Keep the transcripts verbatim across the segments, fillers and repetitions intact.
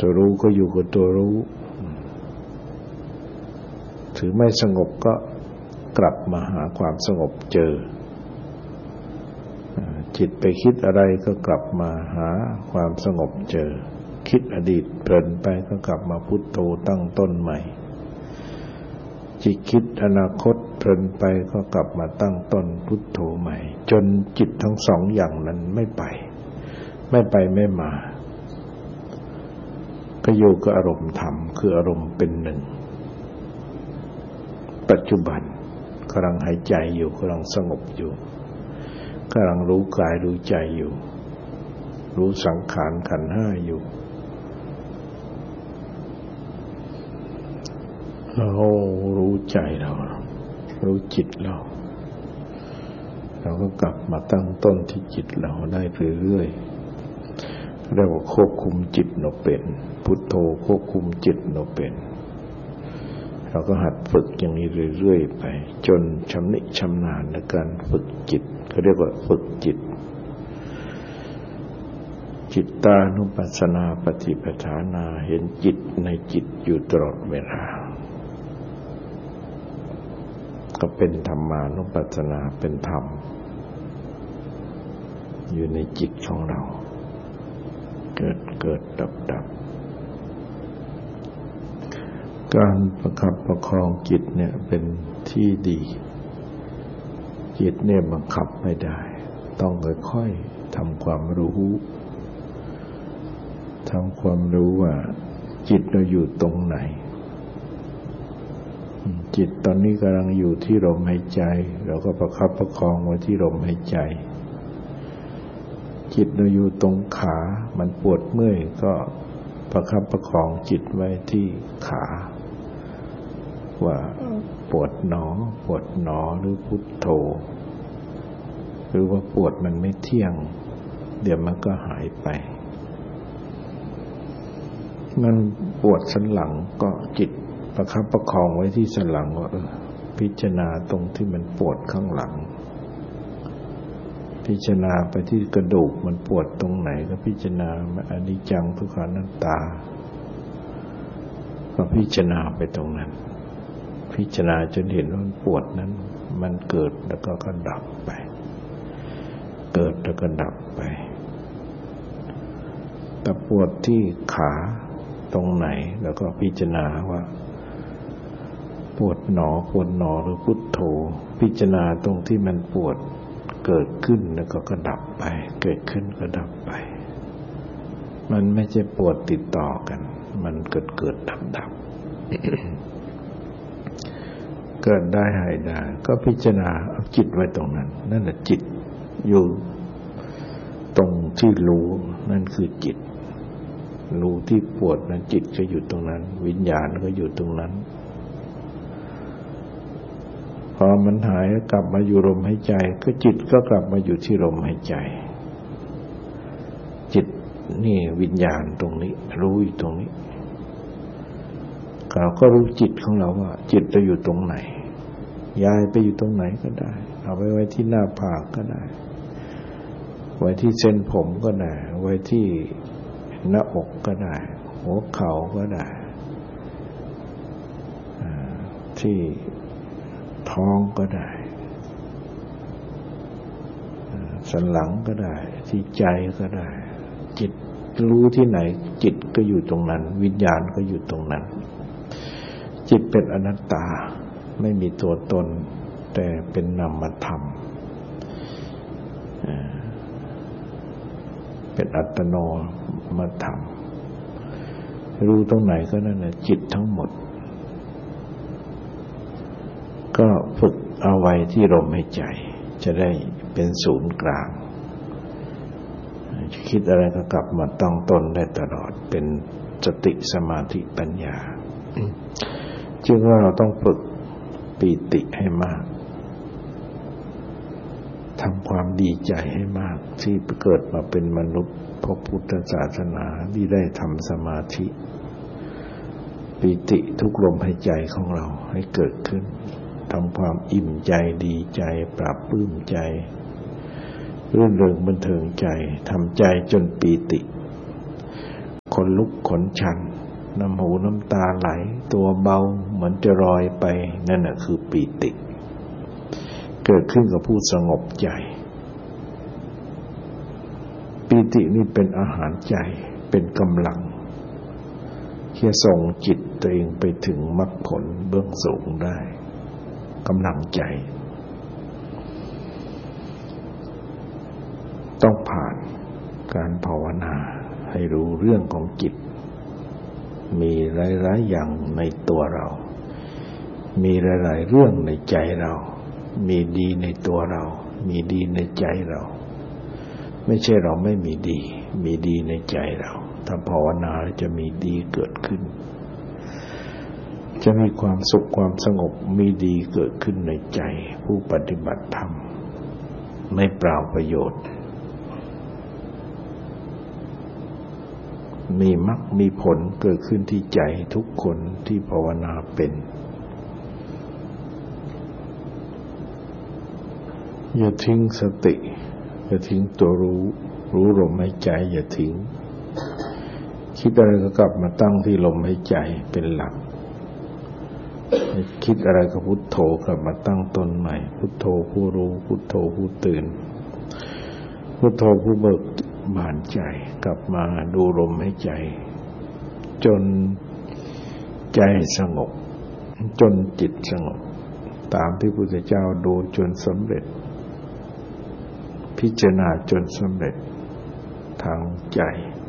ตัวรู้ก็อยู่กับตัวรู้ถือไม่สงบก็กลับมาหาความสงบเจอจิตไปคิดอะไรก็กลับมาหาความสงบเจอคิดอดีตเพลินไปก็กลับมาพุทโธตั้งต้นใหม่จิตคิดอนาคตเพลินไปก็กลับมาตั้งต้นพุทโธใหม่จนจิตทั้งสองอย่างนั้นไม่ไปไม่ไปไม่มาก็อยู่กับอารมณ์ธรรมคืออารมณ์เป็นหนึ่งปัจจุบันกำลังหายใจอยู่กำลังสงบอยู่กำลังรู้กายรู้ใจอยู่รู้สังขารขันธ์ห้าอยู่เรารู้ใจเรารู้จิตเราเราก็กลับมาตั้งต้นที่จิตเราได้เรื่อยๆเรียกว่าควบคุมจิตเราเป็นพุทโธควบคุมจิตเราเป็นเราก็หัดฝึกอย่างนี้เรื่อยๆไปจนชำนิชำนาญในการฝึกจิตก็เรียกว่าฝึกจิตจิตตานุปัสสนาปฏิปทานาเห็นจิตในจิตอยู่ตลอดเวลาก็เป็นธรรมานุปัสสนาเป็นธรรมอยู่ในจิตของเราเกิดเกิดดับดับการประคับประคองจิตเนี่ยเป็นที่ดีจิตเนี่ยบังคับไม่ได้ต้องค่อยๆทำความรู้ทำความรู้ว่าจิตเราอยู่ตรงไหนจิตตอนนี้กำลังอยู่ที่ลมหายใจเราก็ประคับประคองไว้ที่ลมหายใจจิตเราอยู่ตรงขามันปวดเมื่อยก็ประคับประคองจิตไว้ที่ขาว่าปวดหนอปวดหนอหรือพุทโธหรือว่าปวดมันไม่เที่ยงเดี๋ยวมันก็หายไปมันปวดสันหลังก็จิตประคับประคองไว้ที่สันหลังว่าเออพิจารณาตรงที่มันปวดข้างหลังพิจารณาไปที่กระดูกมันปวดตรงไหนก็พิจารณาอนิจจังทุกขังอนัตตาก็พิจารณาไปตรงนั้นพิจารณาจนเห็นว่ามันปวดนั้นมันเกิดแล้วก็ก็ดับไปเกิดแล้วก็ดับไปแต่ปวดที่ขาตรงไหนแล้วก็พิจารณาว่าปวดหนอปวดหนอหรือพุทโธพิจารณาตรงที่มันปวดเกิดขึ้นแล้วก็ก็ดับไปเกิดขึ้นก็ดับไปมันไม่ใช่ปวดติดต่อกันมันเกิดเกิดดับดับ เกิดได้หายได้ก็พิจารณาเอาจิตไว้ตรงนั้นนั่นแหละจิตอยู่ตรงที่รู้นั่นคือจิตรู้ที่ปวดนั้นจิตก็อยู่ตรงนั้นวิญญาณก็อยู่ตรงนั้นพอมันหายกลับมาอยู่ลมหายใจก็จิตก็กลับมาอยู่ที่ลมหายใจจิตนี่วิญญาณตรงนี้รู้อยู่ตรงนี้เราก็รู้จิตของเราว่าจิตเราอยู่ตรงไหนย้ายไปอยู่ตรงไหนก็ได้เอาไปไว้ที่หน้าผากก็ได้ไว้ที่เส้นผมก็ได้ไว้ที่หน้าอกก็ได้หัวเข่าก็ได้ที่ท้องก็ได้สันหลังก็ได้ที่ใจก็ได้จิตรู้ที่ไหนจิตก็อยู่ตรงนั้นวิญญาณก็อยู่ตรงนั้นจิตเป็นอนัตตาไม่มีตัวตนแต่เป็นนามธรรมเป็นอัตโนมัติธรรมรู้ตรงไหนก็นั่นแหละจิตทั้งหมดก็ฝึกเอาไว้ที่ลมหายใจจะได้เป็นศูนย์กลางคิดอะไรก็กลับมาตั้งต้นได้ตลอดเป็นสติสมาธิปัญญาจึงว่าเราต้องฝึกปีติให้มากทำความดีใจให้มากที่เกิดมาเป็นมนุษย์พระพุทธศาสนาที่ได้ทำสมาธิปีติทุกลมหายใจของเราให้เกิดขึ้นทำความอิ่มใจดีใจปราบปลื้มใจรื่นเริงบันเทิงใจทำใจจนปีติคนลุกขนชันน้ำหูน้ำตาไหลตัวเบาเหมือนจะลอยไปนั่นน่ะคือปีติเกิดขึ้นกับผู้สงบใจปีตินี่เป็นอาหารใจเป็นกำลังที่จะส่งจิตตัวเองไปถึงมรรคผลเบื้องสูงได้กำลังใจต้องผ่านการภาวนาให้รู้เรื่องของจิตมีหลายๆอย่างในตัวเรามีหลายๆเรื่องในใจเรามีดีในตัวเรามีดีในใจเราไม่ใช่เราไม่มีดีมีดีในใจเราถ้าภาวนาจะมีดีเกิดขึ้นจะมีความสุขความสงบมีดีเกิดขึ้นในใจผู้ปฏิบัติธรรมไม่เปล่าประโยชน์มีมรรคมีผลเกิดขึ้นที่ใจทุกคนที่ภาวนาเป็นอย่าทิ้งสติอย่าทิ้งตัวรู้รู้ลมหายใจอย่าทิ้งคิดอะไรก็กลับมาตั้งที่ลมหายใจเป็นหลักคิดอะไรก็พุทโธกลับมาตั้งต้นใหม่พุทโธผู้รู้พุทโธผู้ตื่นพุทโธผู้เบิกบานใจกลับมาดูลมหายใจจนใจสงบจนจิตสงบตามที่พระพุทธเจ้าดูจนสำเร็จพิจารณาจนสำเร็จทางใจ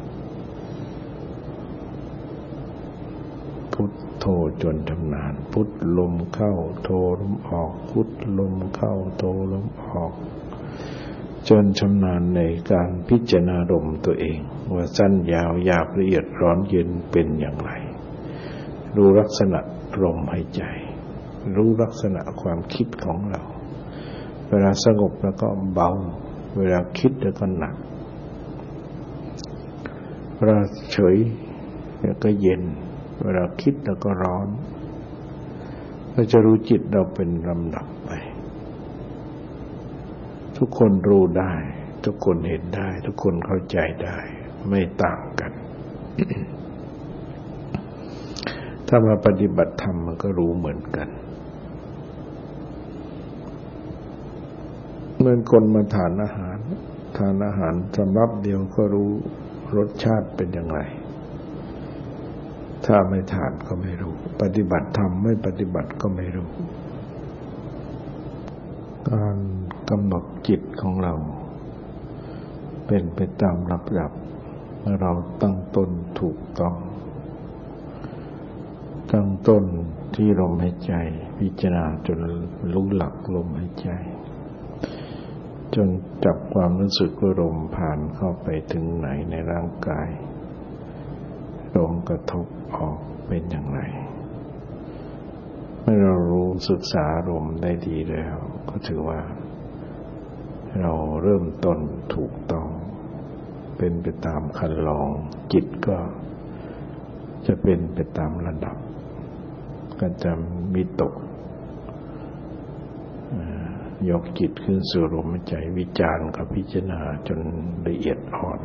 พุทโธจนชำนาญพุทลมเข้าโธลมออกพุทลมเข้าโธลมออกจนชำนาญในการพิจารณาลมตัวเองว่าสั้นยาวหยาบละเอียดร้อนเย็นเป็นอย่างไรรู้ลักษณะลมหายใจรู้ลักษณะความคิดของเราเวลาสงบแล้วก็เบาเวลาคิดแล้วก็หนักเวลาเฉยแล้วก็เย็นเวลาคิดแล้วก็ร้อนเราจะรู้จิตเราเป็นลำดับไปทุกคนรู้ได้ทุกคนเห็นได้ทุกคนเข้าใจได้ไม่ต่างกัน ถ้ามาปฏิบัติธรรมมันก็รู้เหมือนกันเหมือนคนมาทานอาหารทานอาหารสำรับเดียวก็รู้รสชาติเป็นอย่างไรถ้าไม่ทานก็ไม่รู้ปฏิบัติธรรมไม่ปฏิบัติก็ไม่รู้การกำหนดจิตของเราเป็นไปตามลำดับเมื่อเราตั้งต้นถูกต้องตั้งต้นที่ลมหายใจพิจารณาจนรู้หลักลมหายใจจนจับความรู้สึกว่าลมผ่านเข้าไปถึงไหนในร่างกายลมกระทบออกเป็นอย่างไรเมื่อเรารู้ศึกษาลมได้ดีแล้วก็ถือว่าเราเริ่มต้นถูกต้องเป็นไปตามคันลองจิตก็จะเป็นไปตามระดับก็จะมีตกยกจิตขึ้นสู่ลมหายใจวิจารณ์กับพิจารณาจนละเอียดอ่อน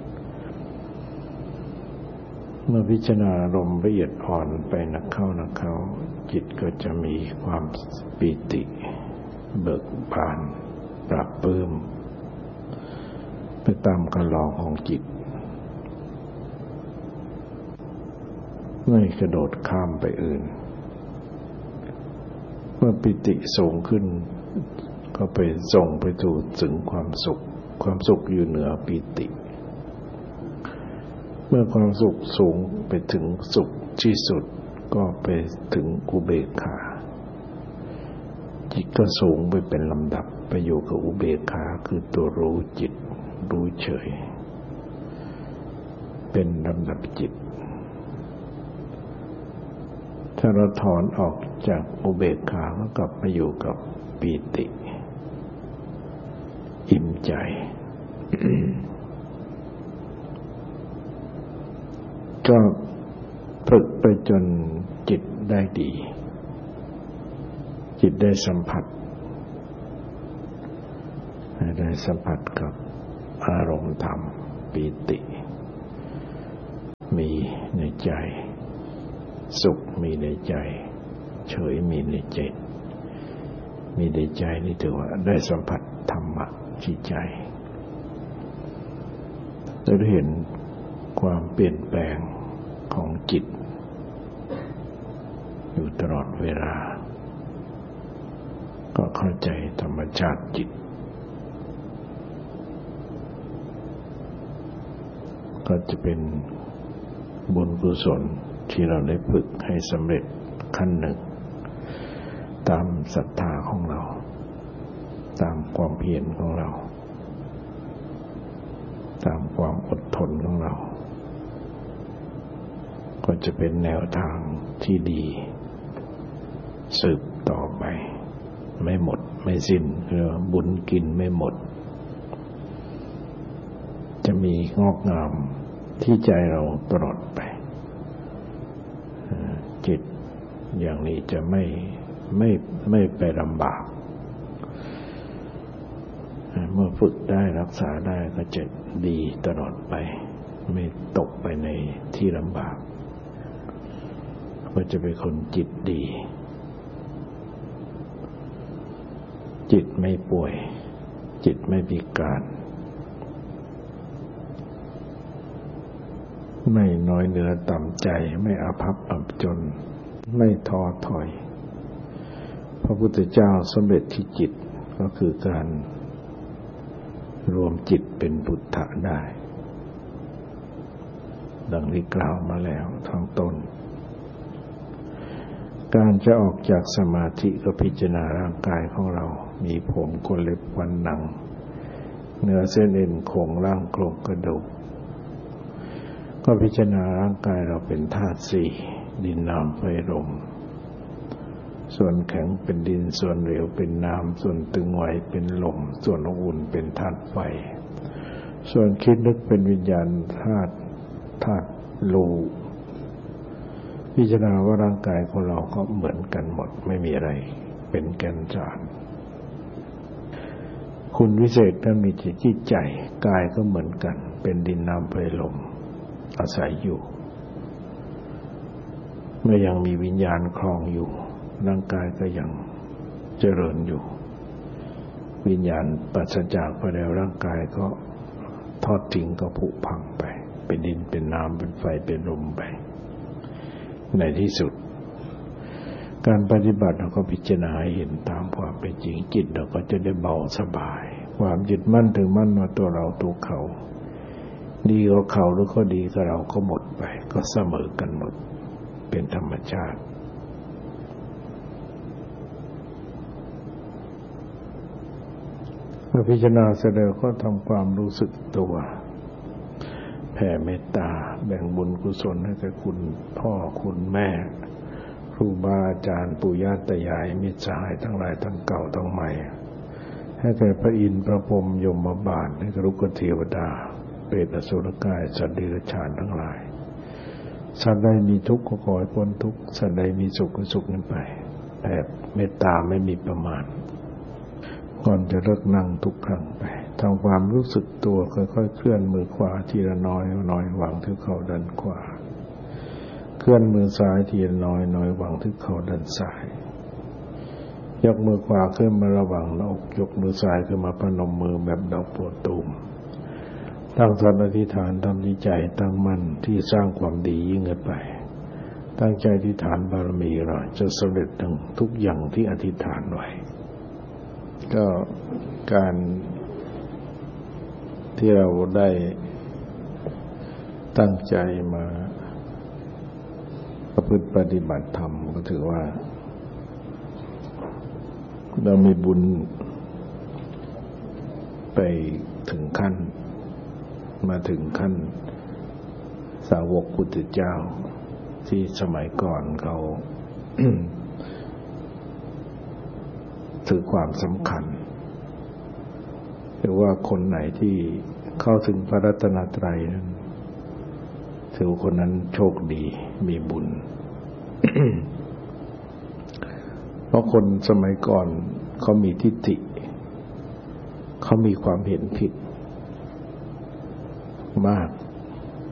เมื่อพิจารณาลมละเอียดอ่อนไปนักเข้านักเข้าจิตก็จะมีความปีติเบิกบานปราบปลื้มไปตามคันลองของจิตไม่กระโดดข้ามไปอื่นเมื่อปิติสูงขึ้นก็ไปส่งไปถูกถึงความสุขความสุขอยู่เหนือปิติเมื่อความสุขสูงไปถึงสุขที่สุดก็ไปถึงอุเบกขาจิตก็สูงไปเป็นลำดับไปอยู่กับอุเบกขาคือตัวรู้จิตรู้เฉยเป็นลำดับจิตถ้าเราถอนออกจากอุเบกขาก็กลับมาอยู่กับปีติอิ่มใจ ก็ฝึกไปจนจิตได้ดีจิตได้สัมผัสได้สัมผัสกับอารมณ์ธรรมปีติมีใจสุขมีในใจเฉยมีในใจมีในใจนี่ถือว่าได้สัมผัสธรรมะที่ใจได้เห็นความเปลี่ยนแปลงของจิตอยู่ตลอดเวลาก็เข้าใจธรรมชาติจิตก็จะเป็นบุญกุศลที่เราได้ฝึกให้สำเร็จขั้นหนึ่งตามศรัทธาของเราตามความเพียรของเราตามความอดทนของเราก็จะเป็นแนวทางที่ดีสืบต่อไปไม่หมดไม่สิ้นคือบุญกินไม่หมดจะมีงอกงามที่ใจเราตลอดไปจิตอย่างนี้จะไม่ไม่ไม่ไปลำบากเมื่อฝึกได้รักษาได้ก็จะดีตลอดไปไม่ตกไปในที่ลำบากก็จะเป็นคนจิตดีจิตไม่ป่วยจิตไม่พิการไม่น้อยเนื้อต่ำใจไม่อาภัพอับจนไม่ท้อถอยพระพุทธเจ้าสำเร็จที่จิตก็คือการรวมจิตเป็นพุทธะได้ดังที่กล่าวมาแล้วทางต้นการจะออกจากสมาธิก็พิจารณาร่างกายของเรามีผมขนเล็บฟันหนังเนื้อเส้นเอ็นโครงร่างโครงกระดูกก็พิจารณาร่างกายเราเป็นธาตุสี่ดินน้ำไฟลมส่วนแข็งเป็นดินส่วนเหลวเป็นน้ำส่วนตึงไหวเป็นลมส่วนอุ่นเป็นธาตุไฟส่วนคิดนึกเป็นวิญญาณธาตุธาตุรู้พิจารณาว่าร่างกายของเราก็เหมือนกันหมดไม่มีอะไรเป็นแก่นสารคุณวิเศษก็มีที่ใจกายก็เหมือนกันเป็นดินน้ำไฟลมอาศัยอยู่เมื่อยังมีวิญญาณครองอยู่ร่างกายก็ยังเจริญอยู่วิญญาณปราศจากไปแล้วร่างกายก็ทอดทิ้งก็ผุพังไปเป็นดินเป็นน้ำเป็นไฟเป็นลมไปในที่สุดการปฏิบัติเราก็พิจารณาให้เห็นตามความเป็นจริงจิตเราก็จะได้เบาสบายความยึดมั่นถือมั่นว่าตัวเราตัวเขาดีกว่าเขาหรือก็ดีกับเราก็หมดไปก็เสมอกันหมดเป็นธรรมชาติเมื่อพิจารณาเสร็จแล้วก็ทำความรู้สึกตัวแผ่เมตตาแบ่งบุญกุศลให้แก่คุณพ่อคุณแม่ครูบาอาจารย์ปู่ย่าตายายมิตรสหายทั้งหลายทั้งเก่าทั้งใหม่ให้แก่พระอินทร์พระพรหมยมบาลให้แก่ลูกเทวดาเปรตอสุรกายสัตว์เดรัจฉานทั้งหลายสัตว์ใดมีทุกข์ก็ขอให้พ้นทุกข์สัตว์ใดมีสุขก็สุขนั้นไปแผ่เมตตาไม่มีประมาณก่อนจะเลิกนั่งทุกครั้งไปทำความรู้สึกตัวค่อยๆเคลื่อนมือขวาทีละน้อยน้อยวางที่เข่าด้านขวาเคลื่อนมือซ้ายทีละน้อยน้อยวางที่เข่าด้านซ้ายยกมือขวาขึ้นมาระหว่างหน้าอกยกมือซ้ายขึ้นมาพนมมือแบบดอกบัวตูมตั้งสัตย์อธิษฐานทำจิตใจตั้งมั่นที่สร้างความดียิ่งขึ้นไปตั้งใจอธิษฐานบารมีเราจะสำเร็จทั้งทุกอย่างที่อธิษฐานไว้ก็การที่เราได้ตั้งใจมาประพฤติปฏิบัติธรรมก็ถือว่าเรามีบุญไปถึงขั้นมาถึงขั้นสาวกพุทธเจ้าที่สมัยก่อนเขา ถือความสำคัญหรือว่าคนไหนที่เข้าถึงพระรัตนตรัยนั้นถือว่าคนนั้นโชคดีมีบุญ เพราะคนสมัยก่อนเขามีทิฏฐิเขามีความเห็นผิดมาก